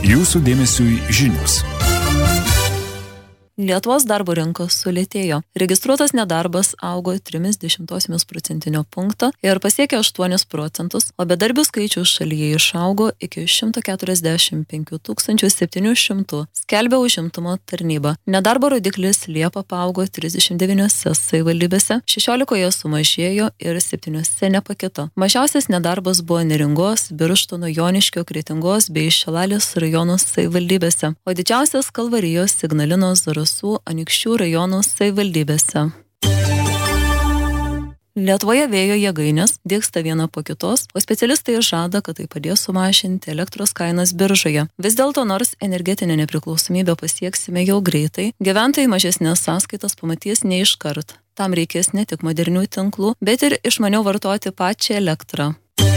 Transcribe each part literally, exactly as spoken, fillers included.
Jūsų dėmesiui žinios. Lietuvos darbo rinkos sulėtėjo. Registruotas nedarbas augo trimis dešimtosiomis procentinio punkto ir pasiekė aštuonis procentus, o bedarbių skaičius šalyje išaugo iki šimto keturiasdešimt penkių tūkstančių septynių šimtų, skelbia užimtumo tarnyba. Nedarbo rodiklis Liepą paaugo trisdešimt devyniose savivaldybėse, šešiolikoje sumažėjo ir septyniose nepakito. Mažiausias nedarbas buvo Neringos, Birštono, Joniškio, Kretingos bei Šilalės rajonų savivaldybėse, o didžiausias Kalvarijos, Ignalinos, Zarasų, Anykščių rajonų savivaldybėse. Lietuvoje vėjo jėgainės dygsta viena po kitos, o specialistai žada, kad tai padės sumažinti elektros kainas biržoje. Vis dėlto, nors energetinę nepriklausomybę pasieksime jau greitai, gyventojai mažesnės sąskaitas pamatys ne iškart. Tam reikės ne tik modernių tinklų, bet ir išmaniau vartoti pačią elektrą.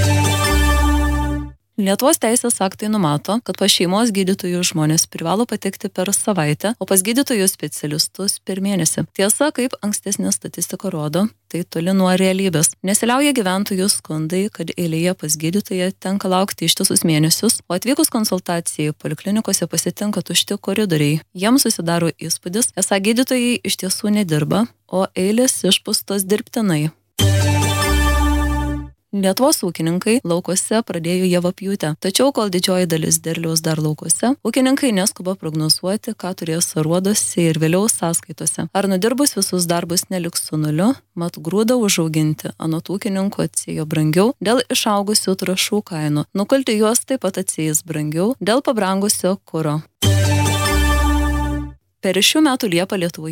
Lietuvos teisės aktai numato, kad pas šeimos gydytojų žmonės privalo patekti per savaitę, o pas gydytojų specialistus per mėnesį. Tiesa, kaip ankstesnė statistika rodo, tai toli nuo realybės. Nesiliauja gyventojų skundai, kad eilėje pas gydytoją tenka laukti ištisus mėnesius, o atvykus konsultacijai poliklinikose pasitinka tušti koridoriai. Jiems susidaro įspūdis, esą gydytojai iš tiesų nedirba, o eilės išpūstos dirbtinai. Lietuvos ūkininkai laukuose pradėjo javapjūtę, tačiau kol didžioji dalis derliaus dar laukuose, ūkininkai neskuba prognozuoti, ką turės aruoduose ir vėliau sąskaitose. Ar nudirbus visus darbus neliks su nuliu, mat grūdą užauginti anot ūkininkų atsėjo brangiau dėl išaugusių trąšų kainų. Nukulti juos taip pat atsėjęs brangiau dėl pabrangusio kuro. Per šių metų Liepą Lietuvoje